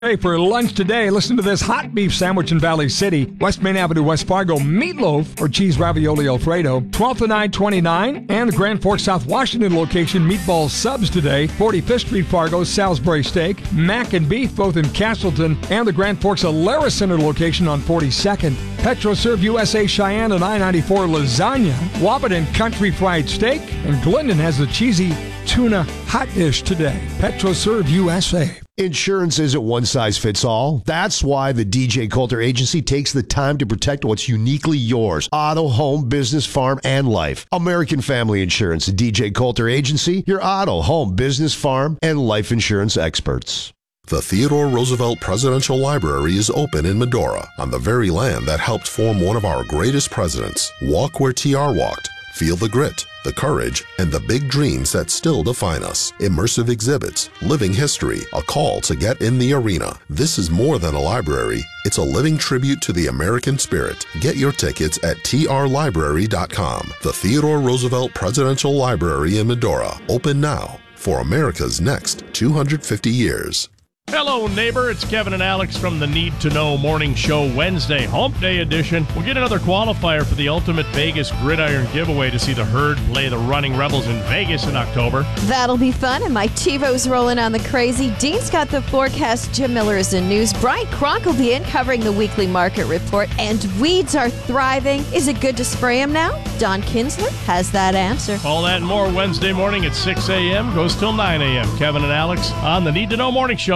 Hey, for lunch today, listen to this hot beef sandwich in Valley City, West Main Avenue, West Fargo, meatloaf or cheese ravioli Alfredo, 12 to 9.29, and the Grand Forks, South Washington location, meatball subs today, 45th Street, Fargo, Salisbury steak, mac and beef, both in Castleton, and the Grand Forks Alara Center location on 42nd. PetroServe USA Cheyenne and I-94 lasagna, Wabaton country fried steak, and Glendon has the cheesy tuna hot dish today. PetroServe USA. Insurance isn't one size fits all. That's why the DJ Coulter Agency takes the time to protect what's uniquely yours. Auto, home, business, farm, and life. American Family Insurance, the DJ Coulter Agency, your auto, home, business, farm, and life insurance experts. The Theodore Roosevelt Presidential Library is open in Medora, on the very land that helped form one of our greatest presidents. Walk where TR walked. Feel the grit, the courage, and the big dreams that still define us. Immersive exhibits, living history, a call to get in the arena. This is more than a library. It's a living tribute to the American spirit. Get your tickets at trlibrary.com. The Theodore Roosevelt Presidential Library in Medora. Open now for America's next 250 years. Hello, neighbor. It's Kevin and Alex from the Need to Know Morning Show Wednesday, Hump Day edition. We'll get another qualifier for the Ultimate Vegas Gridiron giveaway to see the Herd play the Running Rebels in Vegas in October. That'll be fun, and Mike TiVo's rolling on the crazy. Dean's got the forecast. Jim Miller is in news. Brian Kronk will be in covering the weekly market report. And weeds are thriving. Is it good to spray them now? Don Kinsler has that answer. All that and more Wednesday morning at 6 a.m. goes till 9 a.m. Kevin and Alex on the Need to Know Morning Show.